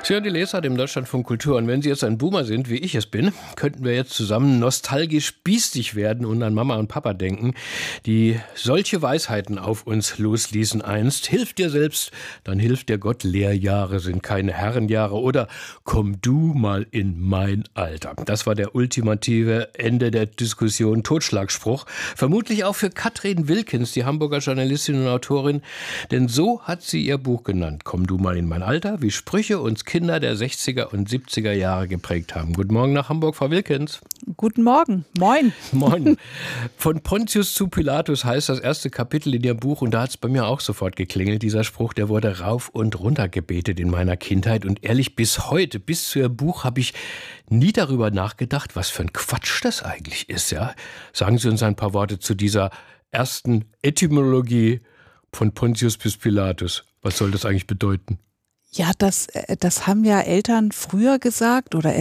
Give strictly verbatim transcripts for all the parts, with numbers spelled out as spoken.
Sie hören die Lesart im Deutschlandfunk Kultur. Und wenn Sie jetzt ein Boomer sind, wie ich es bin, könnten wir jetzt zusammen nostalgisch biestig werden und an Mama und Papa denken, die solche Weisheiten auf uns losließen einst. Hilf dir selbst, dann hilft dir Gott. Lehrjahre sind keine Herrenjahre. Oder komm du mal in mein Alter. Das war der ultimative Ende der Diskussion. Totschlagspruch. Vermutlich auch für Katrin Wilkens, die Hamburger Journalistin und Autorin. Denn so hat sie ihr Buch genannt. Komm du mal in mein Alter, wie Sprüche uns Kinder der sechziger und siebziger Jahre geprägt haben. Guten Morgen nach Hamburg, Frau Wilkens. Guten Morgen. Moin. Moin. Von Pontius zu Pilatus heißt das erste Kapitel in Ihrem Buch, und da hat es bei mir auch sofort geklingelt. Dieser Spruch, der wurde rauf und runter gebetet in meiner Kindheit. Und ehrlich, bis heute, bis zu Ihrem Buch, habe ich nie darüber nachgedacht, was für ein Quatsch das eigentlich ist. Ja? Sagen Sie uns ein paar Worte zu dieser ersten Etymologie von Pontius bis Pilatus. Was soll das eigentlich bedeuten? Ja, das, das haben ja Eltern früher gesagt oder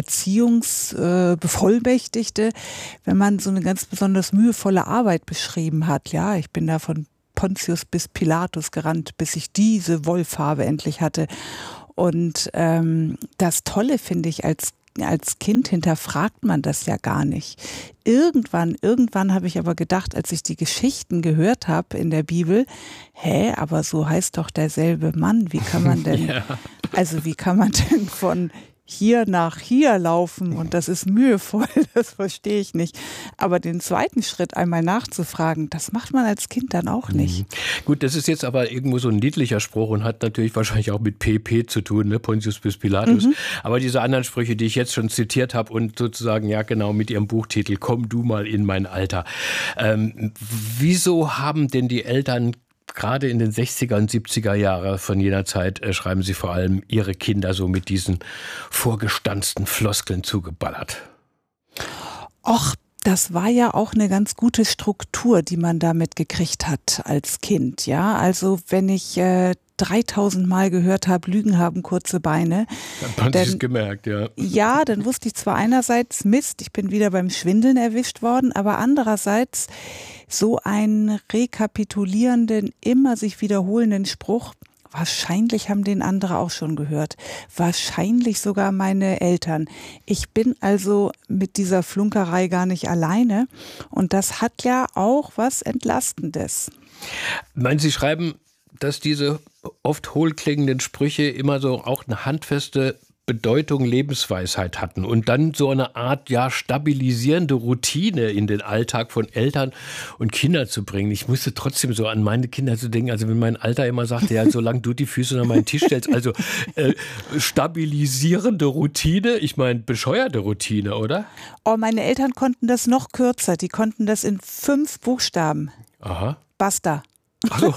Erziehungsbevollmächtigte, wenn man so eine ganz besonders mühevolle Arbeit beschrieben hat. Ja, ich bin da von Pontius bis Pilatus gerannt, bis ich diese Wollfarbe endlich hatte. Und ähm, das Tolle finde ich, als Als Kind hinterfragt man das ja gar nicht. Irgendwann, irgendwann habe ich aber gedacht, als ich die Geschichten gehört habe in der Bibel, hä, aber so heißt doch derselbe Mann. Wie kann man denn, ja. also wie kann man denn von hier nach hier laufen, und das ist mühevoll, das verstehe ich nicht. Aber den zweiten Schritt einmal nachzufragen, das macht man als Kind dann auch nicht. Mhm. Gut, das ist jetzt aber irgendwo so ein niedlicher Spruch und hat natürlich wahrscheinlich auch mit P P zu tun, ne? Pontius bis Pilatus. Mhm. Aber diese anderen Sprüche, die ich jetzt schon zitiert habe und sozusagen, ja genau, mit ihrem Buchtitel, komm du mal in mein Alter. Ähm, wieso haben denn die Eltern gerade in den sechziger und siebziger Jahren von jener Zeit, äh, schreiben Sie vor allem, ihre Kinder so mit diesen vorgestanzten Floskeln zugeballert? Och, das war ja auch eine ganz gute Struktur, die man damit gekriegt hat als Kind. Ja, also wenn ich äh, dreitausend Mal gehört habe, Lügen haben kurze Beine. Dann hat man es gemerkt, ja. Ja, dann wusste ich zwar einerseits, Mist, ich bin wieder beim Schwindeln erwischt worden, aber andererseits so einen rekapitulierenden, immer sich wiederholenden Spruch. Wahrscheinlich haben den andere auch schon gehört. Wahrscheinlich sogar meine Eltern. Ich bin also mit dieser Flunkerei gar nicht alleine. Und das hat ja auch was Entlastendes. Meinen Sie, schreiben, dass diese oft hohlklingenden Sprüche immer so auch eine handfeste Bedeutung, Lebensweisheit hatten und dann so eine Art, ja, stabilisierende Routine in den Alltag von Eltern und Kindern zu bringen. Ich musste trotzdem so an meine Kinder zu denken, also wenn mein Alter immer sagte, ja, solange du die Füße an meinen Tisch stellst, also äh, stabilisierende Routine, ich meine bescheuerte Routine, oder? Oh, meine Eltern konnten das noch kürzer, die konnten das in fünf Buchstaben. Aha. Basta. Also,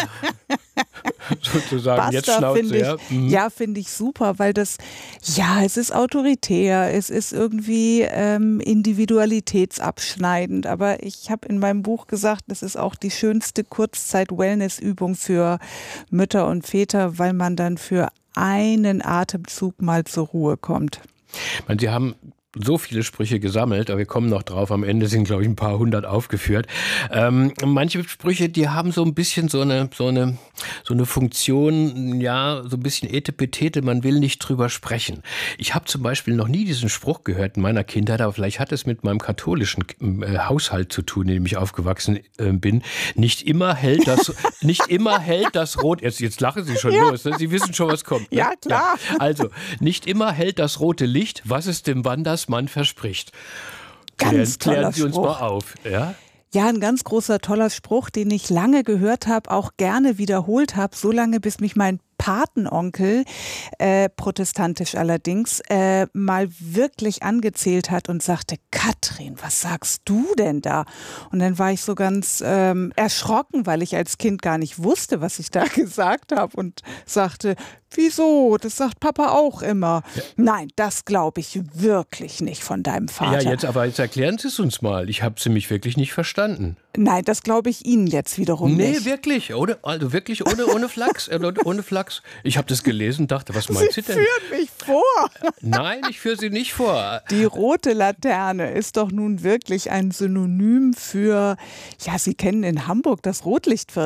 sozusagen, Basta, jetzt Schnauze, find ich, ja. Mhm. Ja, finde ich super, weil das, ja, es ist autoritär, es ist irgendwie ähm, individualitätsabschneidend, aber ich habe in meinem Buch gesagt, das ist auch die schönste Kurzzeit-Wellness-Übung für Mütter und Väter, weil man dann für einen Atemzug mal zur Ruhe kommt. Ich meine, Sie haben so viele Sprüche gesammelt, aber wir kommen noch drauf. Am Ende sind, glaube ich, ein paar hundert aufgeführt. Ähm, manche Sprüche, die haben so ein bisschen so eine, so eine, so eine Funktion, ja, so ein bisschen Etepetete, man will nicht drüber sprechen. Ich habe zum Beispiel noch nie diesen Spruch gehört in meiner Kindheit, aber vielleicht hat es mit meinem katholischen äh, Haushalt zu tun, in dem ich aufgewachsen äh, bin. Nicht immer hält das, nicht immer hält das Rot, jetzt, jetzt lachen Sie schon ja. los, ne? Sie wissen schon, was kommt. Ne? Ja, klar. Ja. Also, nicht immer hält das rote Licht, was es dem Wandersmann man verspricht. Ganz Klären, toller klären Sie uns Spruch. mal auf. Ja? Ja, ein ganz großer, toller Spruch, den ich lange gehört habe, auch gerne wiederholt habe, so lange, bis mich mein Patenonkel, äh, protestantisch allerdings, äh, mal wirklich angezählt hat und sagte, Katrin, was sagst du denn da? Und dann war ich so ganz ähm, erschrocken, weil ich als Kind gar nicht wusste, was ich da gesagt habe, und sagte, wieso? Das sagt Papa auch immer. Ja. Nein, das glaube ich wirklich nicht von deinem Vater. Ja, jetzt aber jetzt erklären Sie es uns mal. Ich habe es nämlich wirklich nicht verstanden. Nein, das glaube ich Ihnen jetzt wiederum nee, nicht. Nee, wirklich. Ohne, also wirklich ohne, ohne Flachs. Äh, ohne Flachs. Ich habe das gelesen und dachte, was meint Sie, Sie denn? Sie führen mich vor. Nein, ich führe Sie nicht vor. Die rote Laterne ist doch nun wirklich ein Synonym für, ja, Sie kennen in Hamburg das Rotlichtviertel.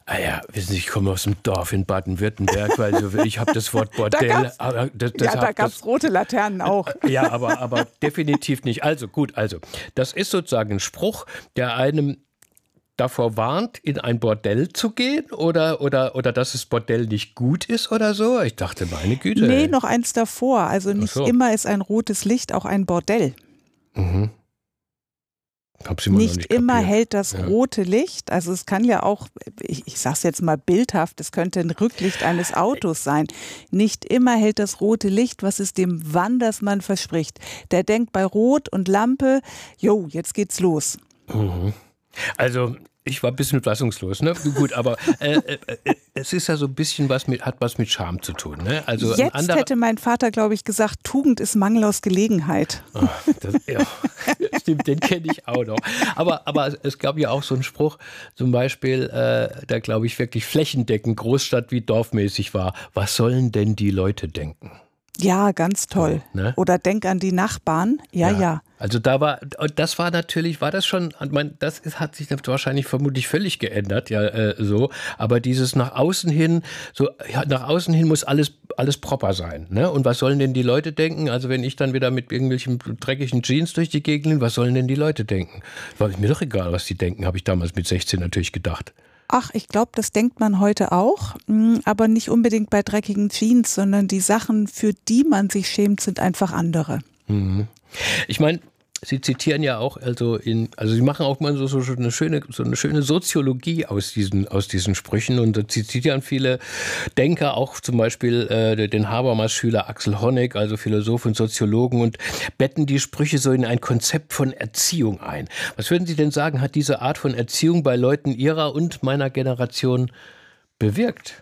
Ah ja, wissen Sie, ich komme aus dem Dorf in Baden-Württemberg, weil so, ich habe das Wort Bordell. Da gab's, aber das, das ja, da gab es rote Laternen auch. Ja, aber, aber definitiv nicht. Also gut, also das ist sozusagen ein Spruch, der einem davor warnt, in ein Bordell zu gehen oder, oder, oder dass das Bordell nicht gut ist oder so? Ich dachte, meine Güte. Nee, noch eins davor. Also nicht so. immer ist ein rotes Licht auch ein Bordell. Mhm. Hab's immer nicht, noch nicht immer kapiert. hält das Ja. rote Licht, also es kann ja auch, ich, ich sage es jetzt mal bildhaft, es könnte ein Rücklicht eines Autos sein. Nicht immer hält das rote Licht, was es dem Wandersmann verspricht. Der denkt bei Rot und Lampe, jo, jetzt geht's los. Mhm. Also ich war ein bisschen fassungslos, ne? Gut, aber äh, äh, äh, es ist ja so ein bisschen was mit, hat was mit Charme zu tun, ne? Also ein Jetzt anderer, hätte mein Vater, glaube ich, gesagt, Tugend ist Mangel aus Gelegenheit. Oh, das, ja, stimmt, den kenne ich auch noch. Aber, aber es gab ja auch so einen Spruch, zum Beispiel, äh, der, glaube ich, wirklich flächendeckend Großstadt wie dorfmäßig war. Was sollen denn die Leute denken? Ja, ganz toll. So, ne? Oder denk an die Nachbarn. Ja, ja. ja. Also da war, und das war natürlich, war das schon, ich meine, das ist, hat sich wahrscheinlich vermutlich völlig geändert, ja, äh, so. Aber dieses nach außen hin, so, ja, nach außen hin muss alles, alles proper sein, ne? Und was sollen denn die Leute denken? Also wenn ich dann wieder mit irgendwelchen dreckigen Jeans durch die Gegend bin, was sollen denn die Leute denken? War mir doch egal, was die denken, habe ich damals mit sechzehn natürlich gedacht. Ach, ich glaube, das denkt man heute auch, aber nicht unbedingt bei dreckigen Jeans, sondern die Sachen, für die man sich schämt, sind einfach andere. Mhm. Ich meine, Sie zitieren ja auch, also in, also Sie machen auch mal so, so eine schöne, so eine schöne Soziologie aus diesen, aus diesen Sprüchen und Sie zitieren viele Denker, auch zum Beispiel äh, den Habermas-Schüler Axel Honneth, also Philosoph und Soziologen, und betten die Sprüche so in ein Konzept von Erziehung ein. Was würden Sie denn sagen, hat diese Art von Erziehung bei Leuten Ihrer und meiner Generation bewirkt?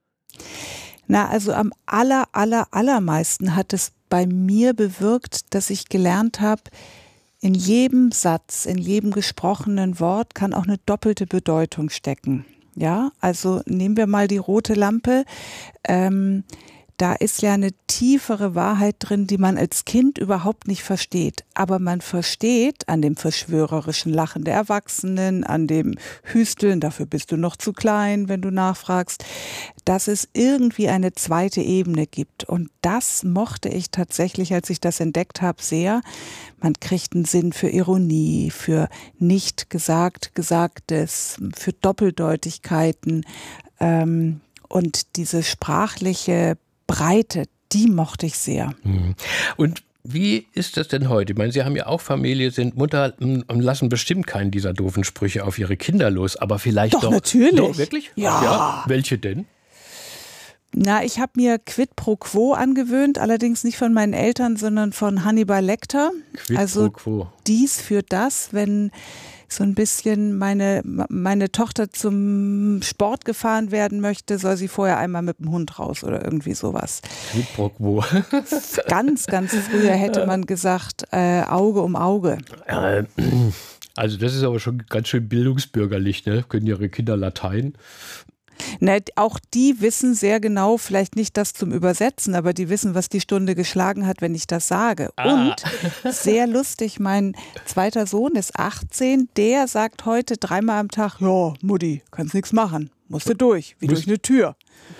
Na, also am aller, aller, allermeisten hat es bei mir bewirkt, dass ich gelernt habe, in jedem Satz, in jedem gesprochenen Wort kann auch eine doppelte Bedeutung stecken. Ja, also nehmen wir mal die rote Lampe. Ähm, da ist ja eine tiefere Wahrheit drin, die man als Kind überhaupt nicht versteht. Aber man versteht an dem verschwörerischen Lachen der Erwachsenen, an dem Hüsteln, dafür bist du noch zu klein, wenn du nachfragst, dass es irgendwie eine zweite Ebene gibt. Und das mochte ich tatsächlich, als ich das entdeckt habe, sehr. Man kriegt einen Sinn für Ironie, für nicht gesagt, Gesagtes, für Doppeldeutigkeiten. Ähm, und diese sprachliche Breite, die mochte ich sehr. Und wie ist das denn heute? Ich meine, Sie haben ja auch Familie, sind Mutter und lassen bestimmt keinen dieser doofen Sprüche auf Ihre Kinder los, aber vielleicht doch. Doch, natürlich. Doch, wirklich? Ja. ja. Welche denn? Na, ich habe mir Quid pro Quo angewöhnt, allerdings nicht von meinen Eltern, sondern von Hannibal Lecter. Quid also pro quo. Dies für das, wenn so ein bisschen meine, meine Tochter zum Sport gefahren werden möchte, soll sie vorher einmal mit dem Hund raus oder irgendwie sowas. Quid pro quo. Ganz, ganz früher hätte man gesagt, äh, Auge um Auge. Äh, also das ist aber schon ganz schön bildungsbürgerlich, ne? Können Ihre Kinder Latein? Ne, auch die wissen sehr genau, vielleicht nicht das zum Übersetzen, aber die wissen, was die Stunde geschlagen hat, wenn ich das sage. Ah. Und sehr lustig, mein zweiter Sohn ist achtzehn, der sagt heute dreimal am Tag, ja, Mutti, kannst nichts machen, musst du durch, wie durch eine Tür.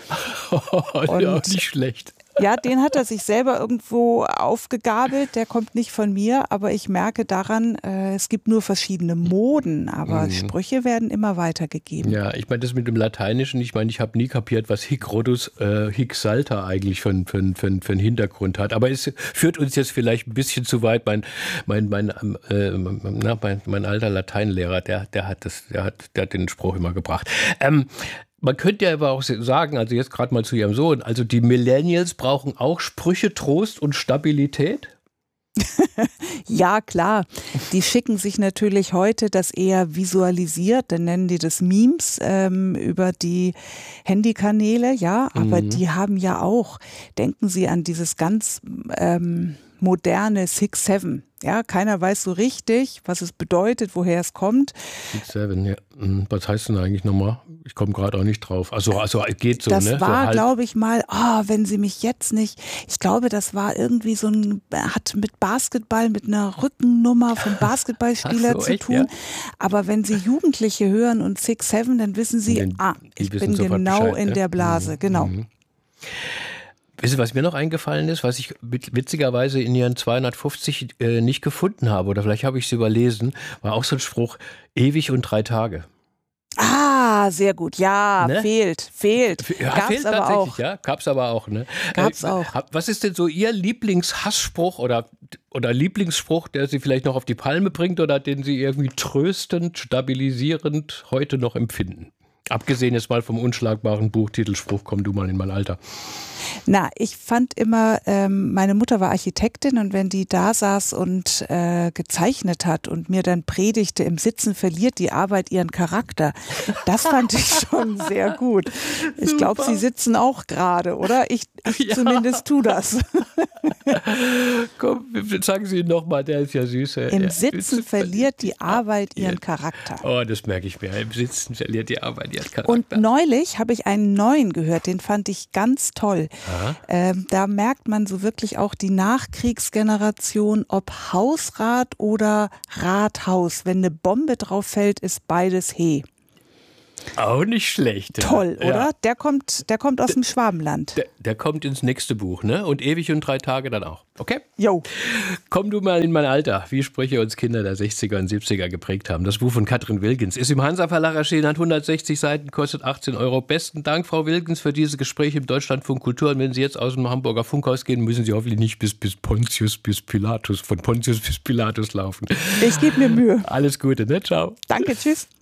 Und ja, nicht schlecht. Ja, den hat er sich selber irgendwo aufgegabelt, der kommt nicht von mir, aber ich merke daran, äh, es gibt nur verschiedene Moden, aber mhm. Sprüche werden immer weitergegeben. Ja, ich meine, das mit dem Lateinischen, ich meine, ich habe nie kapiert, was Hic Rhodus, äh, Hic Salta eigentlich für, für, für, für einen Hintergrund hat, aber es führt uns jetzt vielleicht ein bisschen zu weit. Mein, mein, mein, äh, na, mein, mein alter Lateinlehrer, der, der, hat das, der, hat, der hat den Spruch immer gebracht. Ähm, Man könnte ja aber auch sagen, also jetzt gerade mal zu Ihrem Sohn, also die Millennials brauchen auch Sprüche, Trost und Stabilität? Ja, klar. Die schicken sich natürlich heute das eher visualisiert, dann nennen die das Memes ähm, über die Handykanäle, ja, aber mhm. die haben ja auch, denken Sie an dieses ganz ähm, moderne Six Seven. Ja, keiner weiß so richtig, was es bedeutet, woher es kommt. Six Seven, ja. Was heißt denn eigentlich nochmal? Ich komme gerade auch nicht drauf. Also, also geht so, das ne? war, so glaube ich mal, oh, wenn Sie mich jetzt nicht, ich glaube, das war irgendwie so ein, hat mit Basketball, mit einer Rückennummer vom Basketballspieler so, zu echt, tun. ja? Aber wenn Sie Jugendliche hören und Six Seven, dann wissen Sie, Den, ah, ich bin genau Bescheid, in ne? der Blase, mhm. genau. Mhm. Wissen Sie, was mir noch eingefallen ist, was ich witzigerweise in Ihren zweihundertfünfzig äh, nicht gefunden habe, oder vielleicht habe ich es überlesen, war auch so ein Spruch, ewig und drei Tage. Ah, sehr gut. Ja, ne? fehlt, fehlt. Ja, Gab's fehlt aber tatsächlich, auch. ja. Gab's aber auch, ne? Gab's äh, auch. Was ist denn so Ihr Lieblingshassspruch oder, oder Lieblingsspruch, der Sie vielleicht noch auf die Palme bringt oder den Sie irgendwie tröstend, stabilisierend heute noch empfinden? Abgesehen jetzt mal vom unschlagbaren Buchtitelspruch, komm du mal in mein Alter. Na, ich fand immer, ähm, meine Mutter war Architektin und wenn die da saß und äh, gezeichnet hat und mir dann predigte, im Sitzen verliert die Arbeit ihren Charakter, das fand ich schon sehr gut. Ich glaube, Sie sitzen auch gerade, oder? Ich, ich ja. zumindest tu das. Komm, sagen Sie ihn nochmal, der ist ja süß. Im ja. Sitzen verliert die Arbeit ihren Charakter. Oh, das merke ich mir. Im Sitzen verliert die Arbeit ihren Charakter. Und neulich habe ich einen neuen gehört, den fand ich ganz toll. Ähm, da merkt man so wirklich auch die Nachkriegsgeneration, ob Hausrat oder Rathaus. Wenn eine Bombe drauf fällt, ist beides He. Auch nicht schlecht. Toll, ja. oder? Der kommt, der kommt aus dem Schwabenland. Der, der kommt ins nächste Buch, ne? Und ewig und drei Tage dann auch. Okay? Jo. Komm du mal in mein Alter, wie Sprüche uns Kinder der sechziger und siebziger geprägt haben. Das Buch von Katrin Wilgens ist im Hansa Verlag erschienen, hat hundertsechzig Seiten, kostet achtzehn Euro. Besten Dank, Frau Wilgens, für dieses Gespräch im Deutschlandfunk Kultur. Und wenn Sie jetzt aus dem Hamburger Funkhaus gehen, müssen Sie hoffentlich nicht bis, bis Pontius, bis Pilatus, von Pontius bis Pilatus laufen. Ich gebe mir Mühe. Alles Gute, ne? Ciao. Danke, tschüss.